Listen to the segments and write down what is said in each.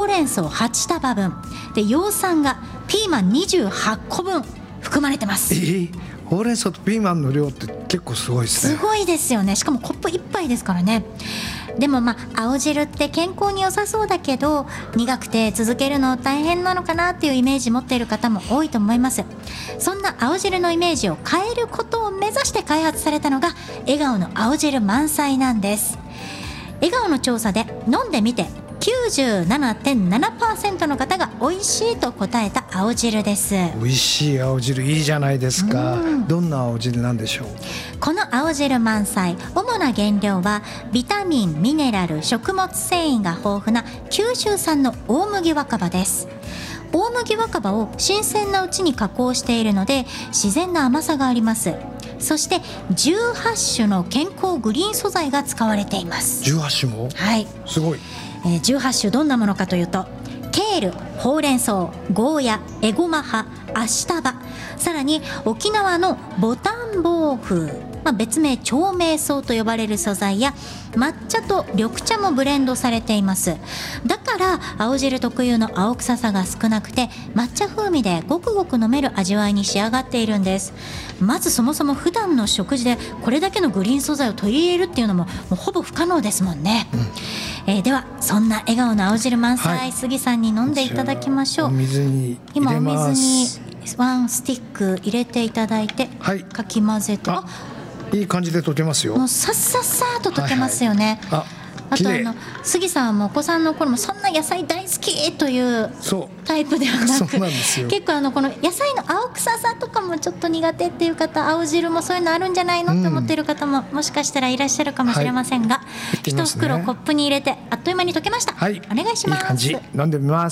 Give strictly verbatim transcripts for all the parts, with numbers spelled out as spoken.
れん草はちたばぶんで、葉酸がピーマンにじゅうはっこぶん含まれてます。 えー、ほうれん草とピーマンの量って結構すごいですね。 すごいですよね。しかもコップいっぱいですからね。でもまあ青汁って健康に良さそうだけど苦くて続けるの大変なのかなっていうイメージ持っている方も多いと思います。そんな青汁のイメージを変えることを目指して開発されたのが笑顔の青汁満載なんです。笑顔の調査で飲んでみて きゅうじゅうななてんななパーセント の方が美味しいと答えた青汁です。 美味しい青汁いいじゃないですか。どんな青汁なんでしょう。 この青汁満載、主な原料はビタミン、ミネラル、食物繊維が豊富な九州産の大麦若葉です。大麦若葉を新鮮なうちに加工しているので自然な甘さがあります。そしてじゅうはち種の健康グリーン素材が使われています。 じゅうはち種も、 はい、 すごい。 えー、じゅうはち種どんなものかというとケール、ほうれん草、ゴーヤ、エゴマ葉、アシタバ、さらに沖縄のボタンボウフウ、まあ、別名長命草と呼ばれる素材や抹茶と緑茶もブレンドされています。だから青汁特有の青臭さが少なくて抹茶風味でごくごく飲める味わいに仕上がっているんです。まずそもそも普段の食事でこれだけのグリーン素材を取り入れるっていうのももうほぼ不可能ですもんね、うんえー、ではそんな笑顔の青汁満載、はい、杉さんに飲んでいただきましょう。 お水に入れます。 今お水にワンスティック入れていただいて、はい、かき混ぜて、あいい感じで溶けますよ。 もうさっさっさーと溶けますよね、はいはい、ああとあの杉さんはもうお子さんの頃もそんな野菜大好きというタイプではなく、結構あのこの野菜の青臭さとかもちょっと苦手っていう方、青汁もそういうのあるんじゃないのって思っている方ももしかしたらいらっしゃるかもしれませんが、はい、一袋コップに入れてあっという間に溶けました、はい、お願いします。 いい感じ。飲んでみます。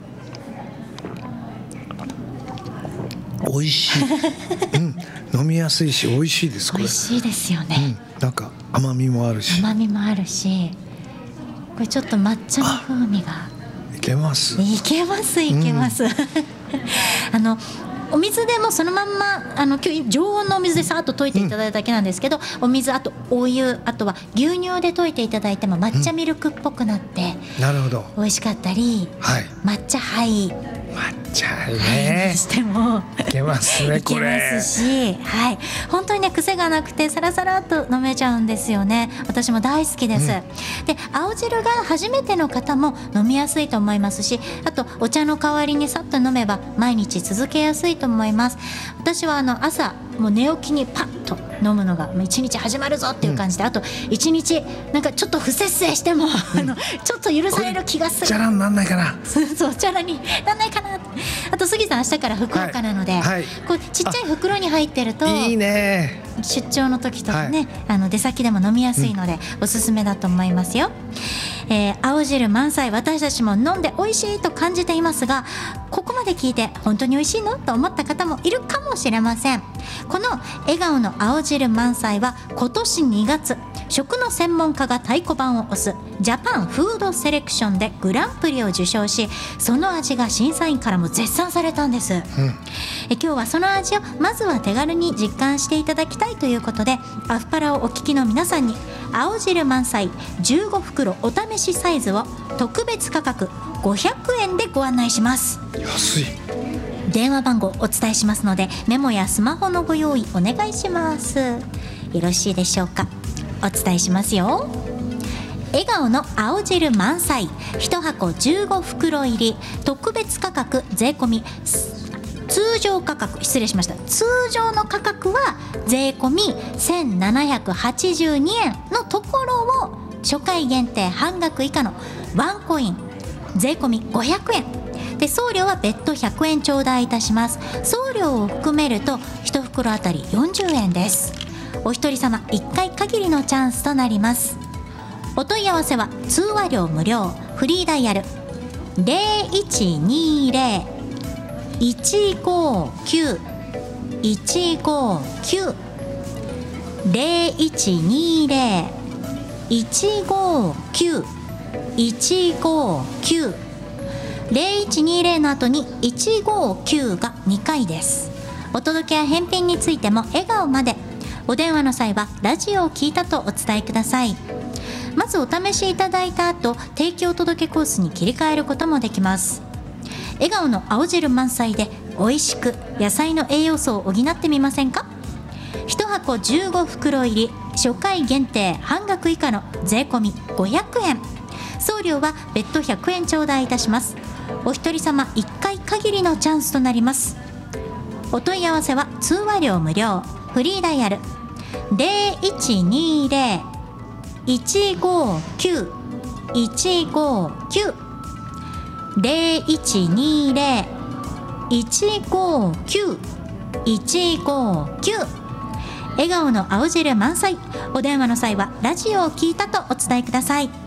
美味しい、うん、飲みやすいし美味しいです。これ美味しいですよね、 うん、なんか甘みもあるし甘みもあるし、これちょっと抹茶の風味がいけますいけますいけます、うん、あのお水でもそのまんまあの今日常温のお水でさーっと溶いていただいただけなんですけど、うん、お水あとお湯あとは牛乳で溶いていただいても抹茶ミルクっぽくなって、うん、 なるほど美味しかったり、はい、抹茶ハイ抹茶ね、 にしてもいけますねこれ。 いけますし、はい、本当にね癖がなくてサラサラっと飲めちゃうんですよね。私も大好きです、うん、で青汁が初めての方も飲みやすいと思いますし、あとお茶の代わりにさっと飲めば毎日続けやすいと思います。私はあの朝もう寝起きにパッと飲むのが一日始まるぞっていう感じで、うん、あと一日なんかちょっと不節制しても、うん、あのちょっと許される気がする。 チャラになんないかなそうチャラになんないかな。あと杉さん明日から福岡なので、はいはい、こうちっちゃい袋に入ってるといいね。 出張の時とかね、はい、あの出先でも飲みやすいので、うん、おすすめだと思いますよ。えー、青汁満載、私たちも飲んで美味しいと感じていますが、ここまで聞いて本当に美味しいのと思った方もいるかもしれません。この笑顔の青汁満載は今年にがつ食の専門家が太鼓判を押すジャパンフードセレクションでグランプリを受賞し、その味が審査員からも絶賛されたんです、うん、え今日はその味をまずは手軽に実感していただきたいということで、アフパラをお聞きの皆さんに青汁満載じゅうごふくろお試しサイズを特別価格ごひゃくえんでご案内します。 安い。 電話番号お伝えしますのでメモやスマホのご用意お願いします。よろしいでしょうか。お伝えしますよ。笑顔の青汁満載いちはこじゅうごふくろ入り特別価格税込み通常価格失礼しました通常の価格は税込みせんななひゃくはちじゅうにえんのところを初回限定半額以下のワンコイン税込みごひゃくえんで、送料は別途ひゃくえん頂戴いたします。送料を含めるといち袋あたりよんじゅうえんです。お一人様いっかい限りのチャンスとなります。お問い合わせは通話料無料フリーダイヤル ゼロいちにゼロ いちごきゅう いちごきゅう ゼロいちにゼロ いちごきゅう いちごきゅう ゼロいちにゼロの後にいちごきゅうがにかいです。お届けや返品についても笑顔まで。お電話の際はラジオを聞いたとお伝えください。 まずお試しいただいた後、提供届コースに切り替えることもできます。笑顔の青汁満載で美味しく野菜の栄養素を補ってみませんか。いちはこじゅうごふくろ入り、初回限定半額以下の税込みごひゃくえん、送料は別途ひゃくえん頂戴いたします。お一人様いっかい限りのチャンスとなります。お問い合わせは通話料無料、フリーダイヤル ゼロいちにゼロ いちごきゅう いちごきゅう ゼロいちにゼロ いちごきゅう いちごきゅう。笑顔の青汁満載。お電話の際はラジオを聞いたとお伝えください。